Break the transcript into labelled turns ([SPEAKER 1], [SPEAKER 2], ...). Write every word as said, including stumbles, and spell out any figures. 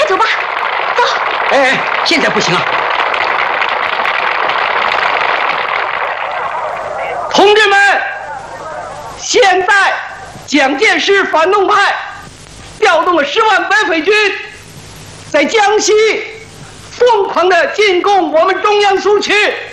[SPEAKER 1] 走吧，走。
[SPEAKER 2] 哎哎，现在不行啊！同志们，现在蒋介石反动派调动了十万白匪军，在江西疯狂地进攻我们中央苏区。